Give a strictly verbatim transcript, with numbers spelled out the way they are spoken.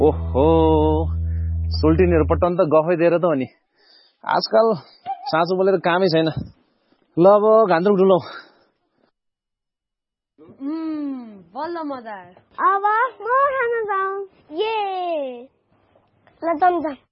ओहो सोल्टिनीहरु पट्टन त गफै दिएर त हो नि आजकल साँचो बोलेर कामै छैन ल अब घान्द्रुक ढुलौ हम्म बल्ल मजा अब म खान जाऊ ये ल जाऊ